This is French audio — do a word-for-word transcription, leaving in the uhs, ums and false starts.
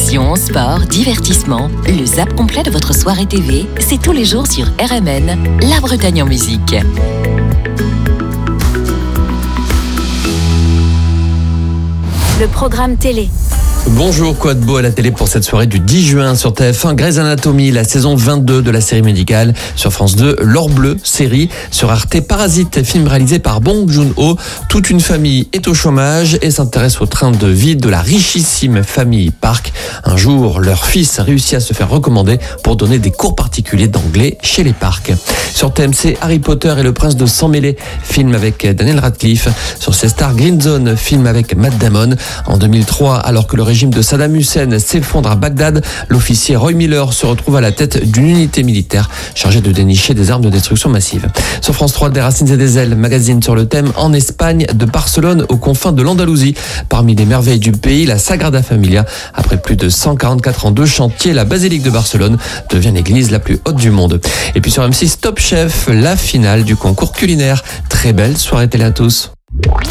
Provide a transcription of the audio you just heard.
Information, sport, divertissement. Le zap complet de votre soirée T V, c'est tous les jours sur R M N, La Bretagne en musique. Le programme télé. Bonjour, quoi de beau à la télé pour cette soirée du dix juin sur T F un, Grey's Anatomy, la saison vingt-deux de la série médicale. Sur France deux, L'Or Bleu, série. Sur Arte, Parasite, film réalisé par Bong Joon-ho. Toute une famille est au chômage et s'intéresse au train de vie de la richissime famille Park. Un jour, leur fils réussit à se faire recommander pour donner des cours particuliers d'anglais chez les Park. Sur T M C, Harry Potter et le prince de sang mêlé, film avec Daniel Radcliffe. Sur C Star, Green Zone, film avec Matt Damon. En deux mille trois, alors que le régime de Saddam Hussein s'effondre à Bagdad, l'officier Roy Miller se retrouve à la tête d'une unité militaire chargée de dénicher des armes de destruction massive. Sur France trois, Des racines et des ailes, magazine sur le thème En Espagne, de Barcelone aux confins de l'Andalousie. Parmi les merveilles du pays, la Sagrada Familia. Après plus de cent quarante-quatre ans de chantier, la basilique de Barcelone devient l'église la plus haute du monde. Et puis sur M six, Top Chef, la finale du concours culinaire. Très belle soirée télé à tous.